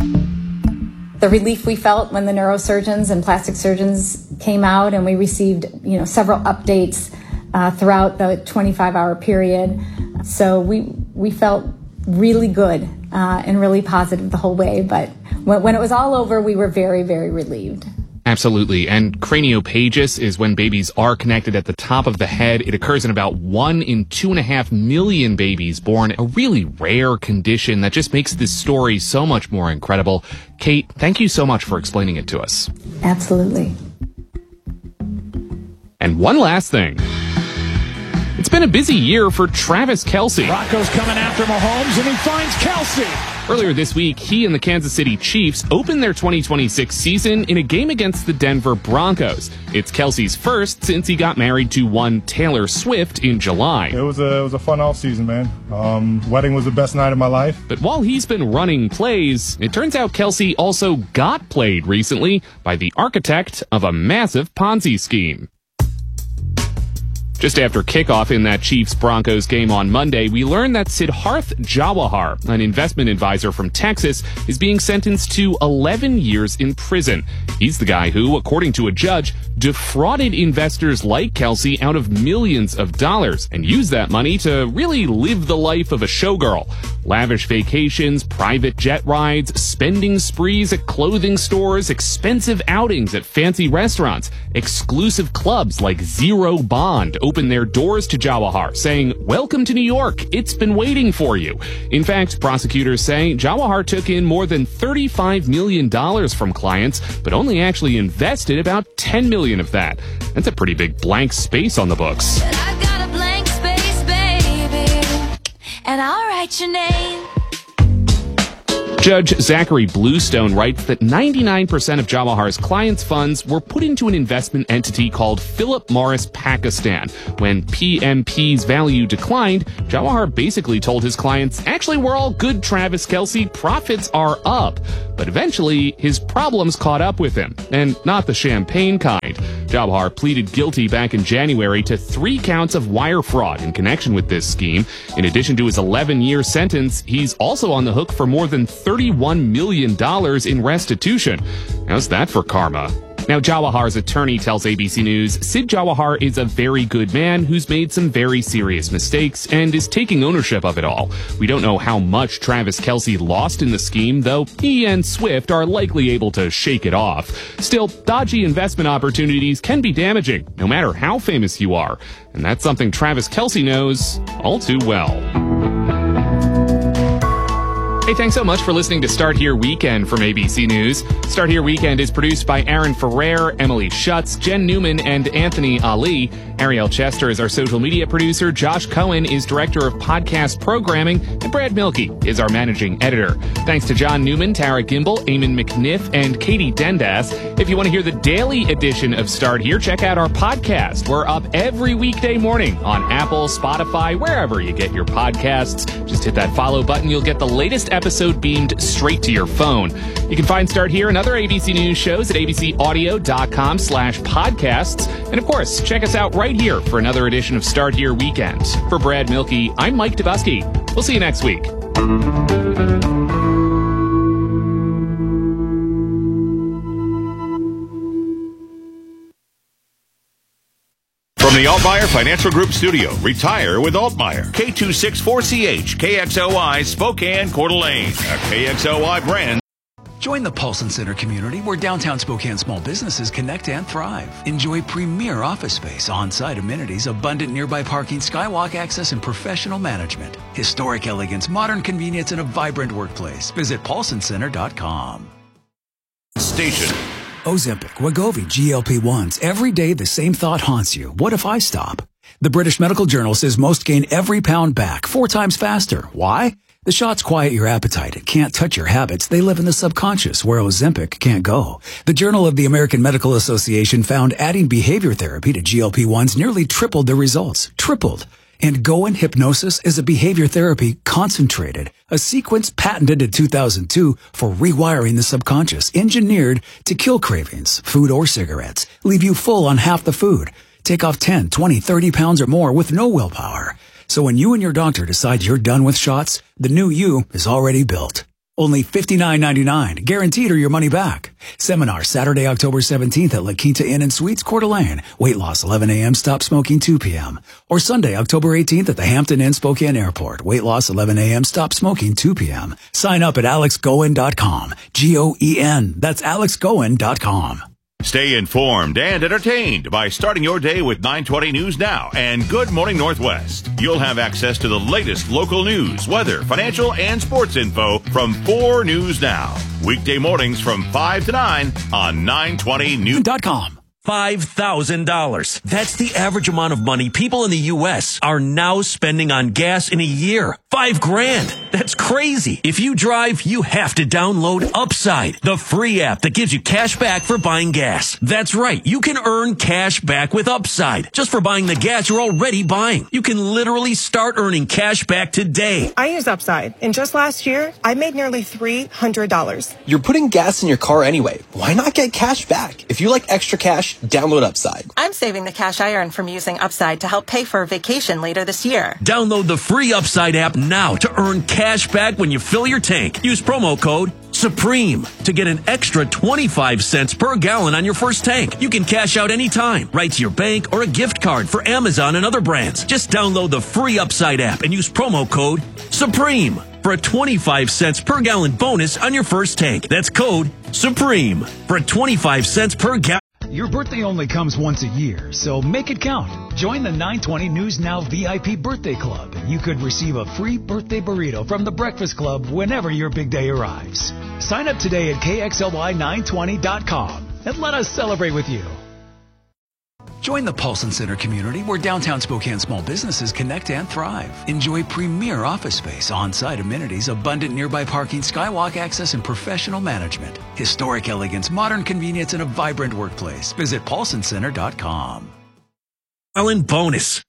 The relief we felt when the neurosurgeons and plastic surgeons came out, and we received, you know, several updates uh, throughout the twenty-five hour period. So we we felt really good uh, and really positive the whole way. But when, when it was all over, we were very, very relieved. Absolutely. And craniopagus is when babies are connected at the top of the head. It occurs in about one in two and a half million babies born, a really rare condition that just makes this story so much more incredible. Kate, thank you so much for explaining it to us. Absolutely. And one last thing. It's been a busy year for Travis Kelce. Rocco's coming after Mahomes, and he finds Kelce. Earlier this week, he and the Kansas City Chiefs opened their twenty twenty-six season in a game against the Denver Broncos. It's Kelce's first since he got married to one Taylor Swift in July. It was a, it was a fun offseason, man. Um, wedding was the best night of my life. But while he's been running plays, it turns out Kelce also got played recently by the architect of a massive Ponzi scheme. Just after kickoff in that Chiefs-Broncos game on Monday, we learned that Siddharth Jawahar, an investment advisor from Texas, is being sentenced to eleven years in prison. He's the guy who, according to a judge, defrauded investors like Kelsey out of millions of dollars and used that money to really live the life of a showgirl. Lavish vacations, private jet rides, spending sprees at clothing stores, expensive outings at fancy restaurants, exclusive clubs like Zero Bond opened their doors to Jawahar, saying, "Welcome to New York. It's been waiting for you." In fact, prosecutors say Jawahar took in more than thirty-five million dollars from clients, but only actually invested about ten million dollars of that. That's a pretty big blank space on the books. I've got a blank space, baby, and I'll write your name. Judge Zachary Bluestone writes that ninety-nine percent of Jawahar's clients' funds were put into an investment entity called Philip Morris Pakistan. When P M P's value declined, Jawahar basically told his clients, "Actually, we're all good, Travis Kelsey. Profits are up." But eventually, his problems caught up with him, and not the champagne kind. Jawahar pleaded guilty back in January to three counts of wire fraud in connection with this scheme. In addition to his eleven-year sentence, he's also on the hook for more than thirty-one million dollars in restitution. How's that for karma? Now, Jawahar's attorney tells A B C News, Sid Jawahar is a very good man who's made some very serious mistakes and is taking ownership of it all. We don't know how much Travis Kelsey lost in the scheme, though he and Swift are likely able to shake it off. Still, dodgy investment opportunities can be damaging, no matter how famous you are. And that's something Travis Kelsey knows all too well. Hey, thanks so much for listening to Start Here Weekend from A B C News. Start Here Weekend is produced by Aaron Ferrer, Emily Schutz, Jen Newman, and Anthony Ali. Ariel Chester is our social media producer. Josh Cohen is director of podcast programming. And Brad Milkey is our managing editor. Thanks to John Newman, Tara Gimbel, Eamon McNiff, and Katie Dendas. If you want to hear the daily edition of Start Here, check out our podcast. We're up every weekday morning on Apple, Spotify, wherever you get your podcasts. Just hit that follow button. You'll get the latest episode episode beamed straight to your phone. You can find Start Here and other A B C News shows at abcaudio.com slash podcasts. And of course, check us out right here for another edition of Start Here Weekend. For Brad Milkey, I'm Mike Dubusky. We'll see you next week. From the Altmaier Financial Group Studio, retire with Altmaier. K two sixty-four C H, K X O I, Spokane, Coeur d'Alene. A K X O I brand. Join the Paulson Center community where downtown Spokane small businesses connect and thrive. Enjoy premier office space, on-site amenities, abundant nearby parking, skywalk access, and professional management. Historic elegance, modern convenience, and a vibrant workplace. Visit paulson center dot com. Station. Ozempic, Wegovy, G L P ones. Every day the same thought haunts you. What if I stop? The British Medical Journal says most gain every pound back four times faster. Why? The shots quiet your appetite. It can't touch your habits. They live in the subconscious, where Ozempic can't go. The Journal of the American Medical Association found adding behavior therapy to G L P ones nearly tripled the results. Tripled. And Goan Hypnosis is a behavior therapy concentrated, a sequence patented in two thousand two for rewiring the subconscious, engineered to kill cravings, food or cigarettes, leave you full on half the food, take off ten, twenty, thirty pounds or more with no willpower. So when you and your doctor decide you're done with shots, the new you is already built. Only fifty-nine ninety-nine, guaranteed or your money back. Seminar Saturday, October seventeenth at La Quinta Inn and Suites, Coeur d'Alene. Weight loss eleven a.m., stop smoking two p.m. Or Sunday, October eighteenth at the Hampton Inn, Spokane Airport. Weight loss eleven a.m., stop smoking two p.m. Sign up at alex goen dot com. G O E N. That's alex goen dot com. Stay informed and entertained by starting your day with nine twenty News Now and Good Morning Northwest. You'll have access to the latest local news, weather, financial, and sports info from four News Now. Weekday mornings from five to nine on nine twenty news dot com. five thousand dollars. That's the average amount of money people in the U S are now spending on gas in a year. Five grand. That's crazy. If you drive, you have to download Upside, the free app that gives you cash back for buying gas. That's right. You can earn cash back with Upside just for buying the gas you're already buying. You can literally start earning cash back today. I use Upside, and just last year, I made nearly three hundred dollars. You're putting gas in your car anyway. Why not get cash back? If you like extra cash, Download Upside. I'm saving the cash I earn from using Upside to help pay for a vacation later this year. Download the free Upside app now to earn cash back when you fill your tank. Use promo code SUPREME to get an extra twenty-five cents per gallon on your first tank. You can cash out anytime, right to your bank or a gift card for Amazon and other brands. Just download the free Upside app and use promo code SUPREME for a twenty-five cents per gallon bonus on your first tank. That's code SUPREME for a twenty-five cents per gallon. Your birthday only comes once a year, so make it count. Join the nine twenty News Now V I P Birthday Club, and you could receive a free birthday burrito from the Breakfast Club whenever your big day arrives. Sign up today at K X L Y nine twenty dot com and let us celebrate with you. Join the Paulson Center community where downtown Spokane small businesses connect and thrive. Enjoy premier office space, on-site amenities, abundant nearby parking, skywalk access, and professional management. Historic elegance, modern convenience, and a vibrant workplace. Visit paulson center dot com. Allen bonus.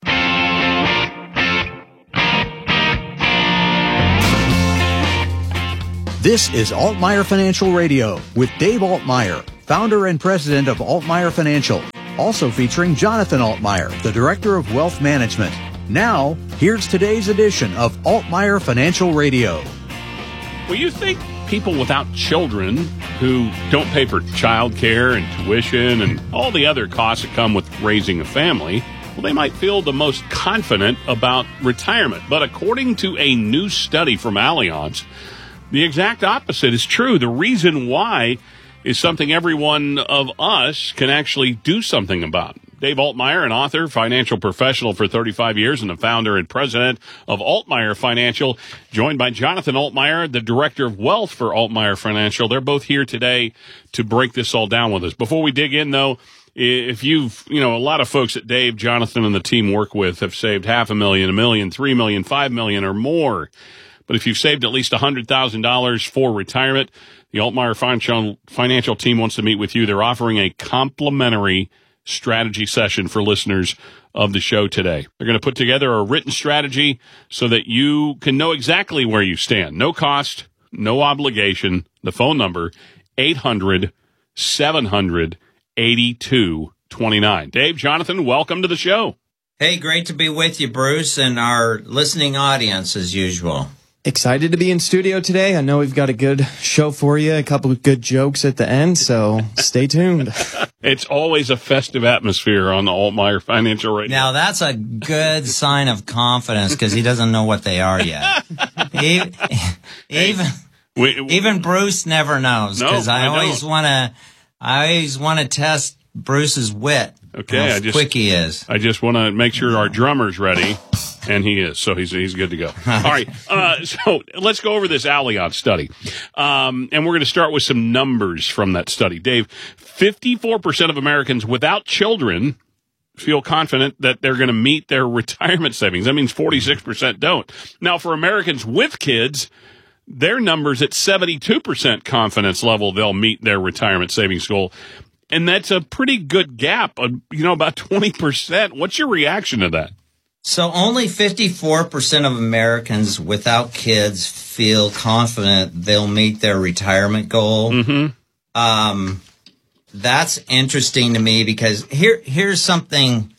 This is Altmaier Financial Radio with Dave Altmaier, founder and president of Altmaier Financial. Also featuring Jonathan Altmaier, the Director of Wealth Management. Now, here's today's edition of Altmaier Financial Radio. Well, you think people without children who don't pay for child care and tuition and all the other costs that come with raising a family, well, they might feel the most confident about retirement. But according to a new study from Allianz, the exact opposite is true. The reason why is something every one of us can actually do something about. Dave Altmaier, an author, financial professional for thirty-five years, and the founder and president of Altmaier Financial, joined by Jonathan Altmaier, the director of wealth for Altmaier Financial. They're both here today to break this all down with us. Before we dig in, though, if you've, you know, a lot of folks that Dave, Jonathan, and the team work with have saved half a million, a million, three million, five million, or more. But if you've saved at least one hundred thousand dollars for retirement, the Altmaier Financial, Financial team wants to meet with you. They're offering a complimentary strategy session for listeners of the show today. They're going to put together a written strategy so that you can know exactly where you stand. No cost, no obligation. The phone number, eight hundred, seven hundred, eighty-two twenty-nine. Dave, Jonathan, welcome to the show. Hey, great to be with you, Bruce, and our listening audience as usual. Excited to be in studio today. I know we've got a good show for you, a couple of good jokes at the end, so stay tuned. It's always a festive atmosphere on the Altmaier Financial Radio. Now, that's a good sign of confidence because he doesn't know what they are yet. even even, we, we, even Bruce never knows because no, I, I always want to I always want to test Bruce's wit. Okay, how I just, quick he is. I just want to make sure our drummer's ready. And he is, so he's he's good to go. All right, uh, so let's go over this Allianz study, um, and we're going to start with some numbers from that study. Dave, fifty-four percent of Americans without children feel confident that they're going to meet their retirement savings. That means forty-six percent don't. Now, for Americans with kids, their number's at seventy-two percent confidence level they'll meet their retirement savings goal. And that's a pretty good gap, uh, you know, about twenty percent. What's your reaction to that? So only fifty-four percent of Americans without kids feel confident they'll meet their retirement goal. Mm-hmm. Um, that's interesting to me because here, here's something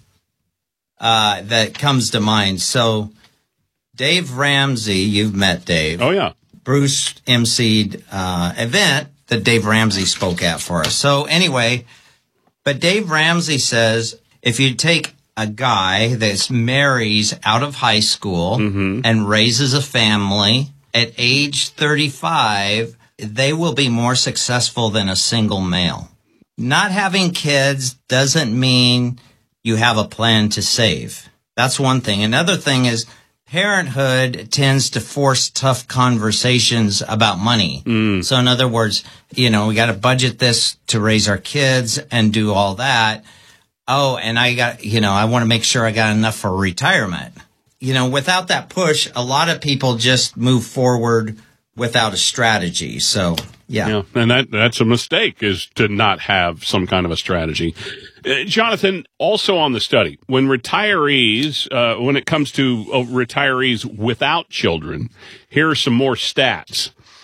uh, that comes to mind. So Dave Ramsey, you've met Dave. Oh, yeah. Bruce emceed uh event that Dave Ramsey spoke at for us. So anyway, but Dave Ramsey says if you take a guy that marries out of high school mm-hmm. and raises a family at age thirty-five, they will be more successful than a single male. Not having kids doesn't mean you have a plan to save. That's one thing. Another thing is parenthood tends to force tough conversations about money. Mm. So in other words, you know, we got to budget this to raise our kids and do all that. Oh, and I got, you know, I want to make sure I got enough for retirement. You know, without that push, a lot of people just move forward without a strategy. So, yeah. yeah and that that's a mistake, is to not have some kind of a strategy. Uh, Jonathan, also on the study, when retirees, uh, when it comes to uh, retirees without children, here are some more stats.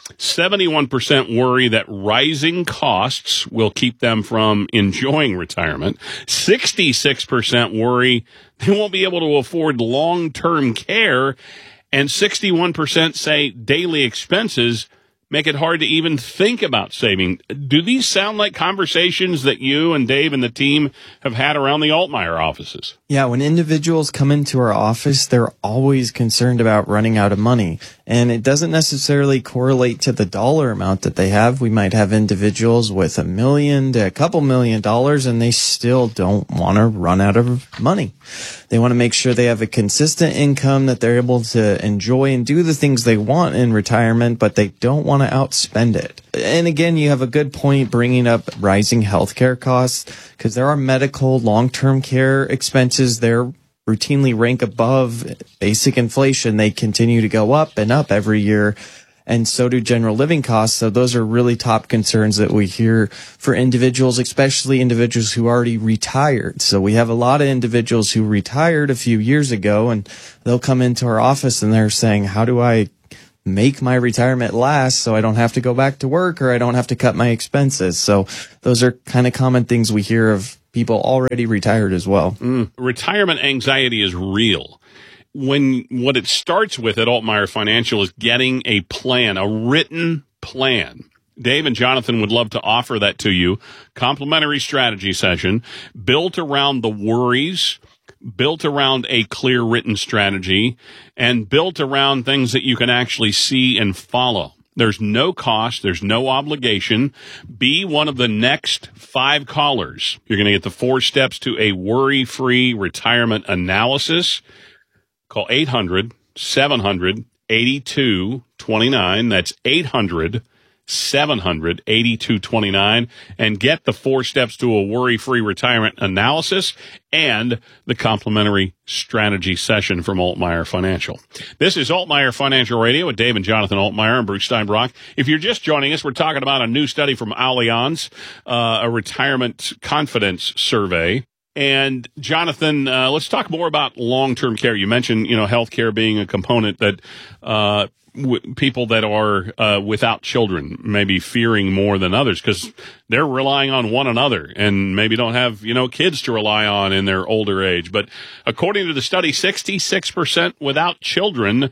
seventy-one percent worry that rising costs will keep them from enjoying retirement. sixty-six percent worry they won't be able to afford long-term care. And sixty-one percent say daily expenses make it hard to even think about saving. Do these sound like conversations that you and Dave and the team have had around the Altmaier offices? Yeah, when individuals come into our office, they're always concerned about running out of money. And it doesn't necessarily correlate to the dollar amount that they have. We might have individuals with a million to a couple million dollars, and they still don't want to run out of money. They want to make sure they have a consistent income that they're able to enjoy and do the things they want in retirement, but they don't want to outspend it. And again, you have a good point bringing up rising healthcare costs, because there are medical long-term care expenses. They're routinely rank above basic inflation. They continue to go up and up every year. And so do general living costs. So those are really top concerns that we hear for individuals, especially individuals who already retired. So we have a lot of individuals who retired a few years ago, and they'll come into our office and they're saying, how do I make my retirement last so I don't have to go back to work, or I don't have to cut my expenses? So those are kind of common things we hear of people already retired as well. Mm. Retirement anxiety is real. When what it starts with at Altmaier Financial is getting a plan, a written plan. Dave and Jonathan would love to offer that to you. Complimentary strategy session built around the worries, built around a clear written strategy, and built around things that you can actually see and follow. There's no cost. There's no obligation. Be one of the next five callers. You're going to get the four steps to a worry-free retirement analysis. Call eight hundred, seven hundred, eighty-two twenty-nine. That's eight hundred, seven hundred, eighty-two twenty-nine. And get the four steps to a worry-free retirement analysis and the complimentary strategy session from Altmaier Financial. This is Altmaier Financial Radio with Dave and Jonathan Altmaier and Bruce Steinbrock. If you're just joining us, we're talking about a new study from Allianz, uh, a retirement confidence survey. And Jonathan, uh, let's talk more about long-term care. You mentioned, you know, healthcare being a component that uh, w- people that are uh, without children may be fearing more than others, because they're relying on one another and maybe don't have, you know, kids to rely on in their older age. But according to the study, sixty-six percent without children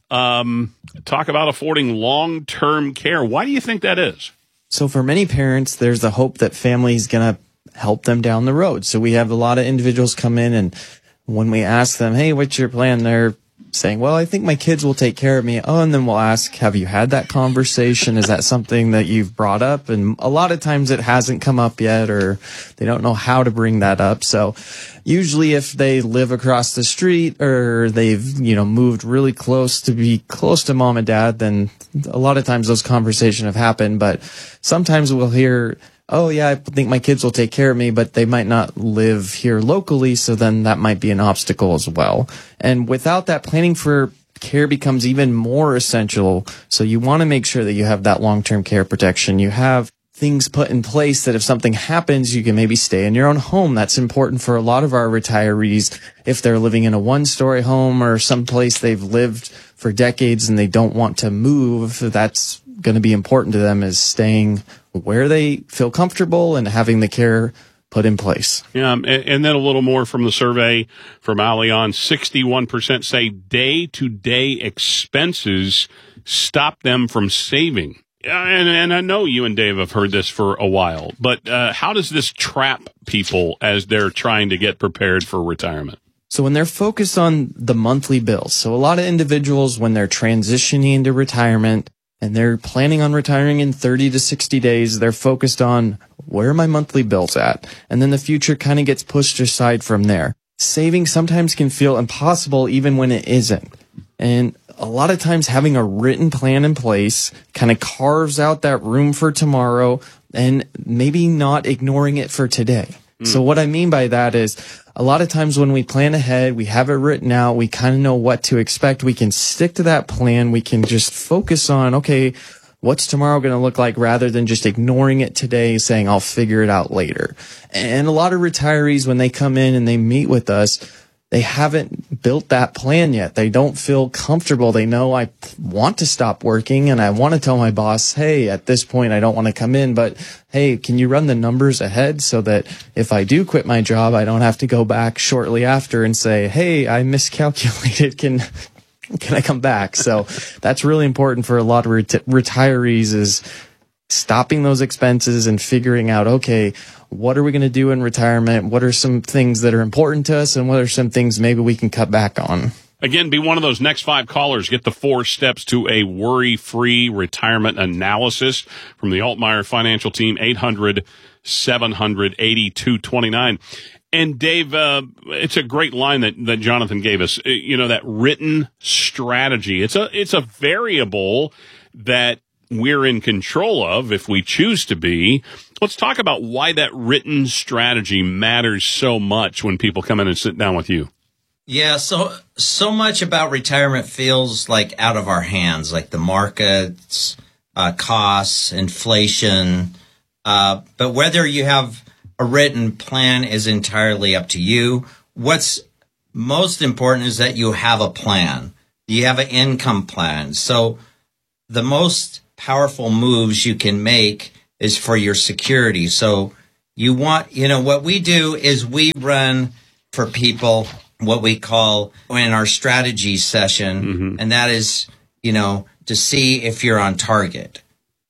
um, talk about affording long-term care. Why do you think that is? So for many parents, there's the hope that family's going to help them down the road. So we have a lot of individuals come in, and when we ask them, hey, what's your plan? They're saying, well, I think my kids will take care of me. Oh, and then we'll ask, have you had that conversation? Is that something that you've brought up? And a lot of times it hasn't come up yet, or they don't know how to bring that up. So usually if they live across the street, or they've, you know, moved really close to be close to mom and dad, then a lot of times those conversations have happened. But sometimes we'll hear, oh, yeah, I think my kids will take care of me, but they might not live here locally, so then that might be an obstacle as well. And without that, planning for care becomes even more essential. So you want to make sure that you have that long-term care protection. You have things put in place that if something happens, you can maybe stay in your own home. That's important for a lot of our retirees. If they're living in a one-story home or someplace they've lived for decades and they don't want to move, that's going to be important to them, is staying where they feel comfortable and having the care put in place. Yeah, and, and then a little more from the survey from Allianz. sixty-one percent say day-to-day expenses stop them from saving. And, and I know you and Dave have heard this for a while, but uh, how does this trap people as they're trying to get prepared for retirement? So when they're focused on the monthly bills, so a lot of individuals, when they're transitioning into retirement and they're planning on retiring in thirty to sixty days, they're focused on, where are my monthly bills at? And then the future kind of gets pushed aside from there. Saving sometimes can feel impossible even when it isn't. And a lot of times having a written plan in place kind of carves out that room for tomorrow, and maybe not ignoring it for today. Mm. So what I mean by that is, a lot of times when we plan ahead, we have it written out, we kind of know what to expect, we can stick to that plan, we can just focus on, okay, what's tomorrow going to look like, rather than just ignoring it today, saying I'll figure it out later. And a lot of retirees, when they come in and they meet with us, they haven't built that plan yet. They don't feel comfortable. They know I want to stop working and I want to tell my boss, hey, at this point, I don't want to come in, but hey, can you run the numbers ahead so that if I do quit my job, I don't have to go back shortly after and say, hey, I miscalculated. Can, can I come back? So that's really important for a lot of reti- retirees is stopping those expenses and figuring out, okay, what are we going to do in retirement? What are some things that are important to us? And what are some things maybe we can cut back on? Again, be one of those next five callers. Get the four steps to a worry-free retirement analysis from the Altmaier Financial Team, eight hundred, seven hundred, eighty-two twenty-nine. And Dave, uh, it's a great line that, that Jonathan gave us. You know, that written strategy. It's a, it's a variable that we're in control of if we choose to be. Let's talk about why that written strategy matters so much when people come in and sit down with you. Yeah, so so much about retirement feels like out of our hands, like the markets, uh, costs, inflation. Uh, but whether you have a written plan is entirely up to you. What's most important is that you have a plan. You have an income plan. So the most powerful moves you can make is for your security. So you want, you know, what we do is we run for people what we call in our strategy session, mm-hmm. and that is, you know, to see if you're on target.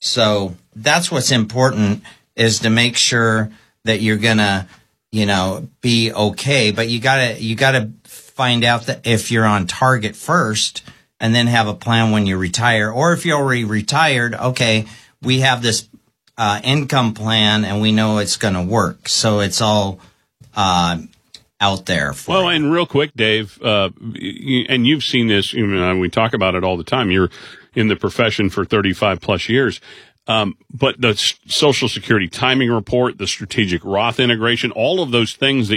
So that's what's important, is to make sure that you're gonna, you know, be okay. But you gotta, you gotta find out that if you're on target first, and then have a plan when you retire. Or if you're already retired, okay, we have this uh, income plan and we know it's going to work. So it's all uh, out there. For well, and real quick, Dave, uh, and you've seen this, you know, we talk about it all the time. You're in the profession for thirty-five plus years. Um, but the Social Security timing report, the strategic Roth integration, all of those things that